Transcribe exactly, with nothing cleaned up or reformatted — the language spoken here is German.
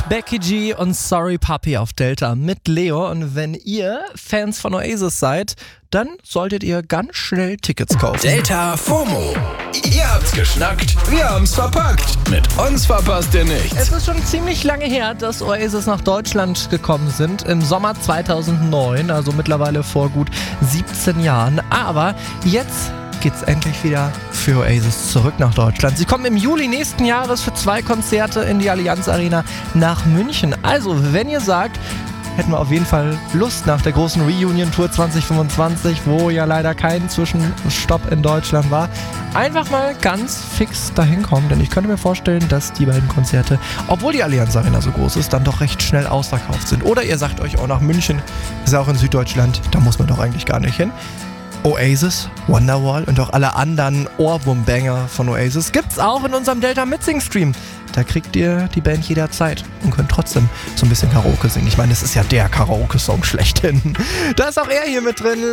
Becky G und Sorry Puppy auf Delta mit Leo. Und wenn ihr Fans von Oasis seid, dann solltet ihr ganz schnell Tickets kaufen. Delta FOMO. Ihr habt's geschnackt, wir haben's verpackt. Mit uns verpasst ihr nichts. Es ist schon ziemlich lange her, dass Oasis nach Deutschland gekommen sind. Im Sommer zweitausendneun, also mittlerweile vor gut siebzehn Jahren. Aber jetzt geht's endlich wieder für Oasis zurück nach Deutschland. Sie kommen im Juli nächsten Jahres für zwei Konzerte in die Allianz Arena nach München. Also, wenn ihr sagt, hätten wir auf jeden Fall Lust nach der großen Reunion-Tour zwanzig fünfundzwanzig, wo ja leider kein Zwischenstopp in Deutschland war, einfach mal ganz fix dahin kommen, denn ich könnte mir vorstellen, dass die beiden Konzerte, obwohl die Allianz Arena so groß ist, dann doch recht schnell ausverkauft sind. Oder ihr sagt euch auch nach München, ist ja auch in Süddeutschland, da muss man doch eigentlich gar nicht hin. Oasis, Wonderwall und auch alle anderen Ohrwurm-Banger von Oasis gibt's auch in unserem Delta Mitsing-Stream. Da kriegt ihr die Band jederzeit und könnt trotzdem so ein bisschen Karaoke singen. Ich meine, das ist ja der Karaoke-Song schlechthin. Da ist auch er hier mit drin.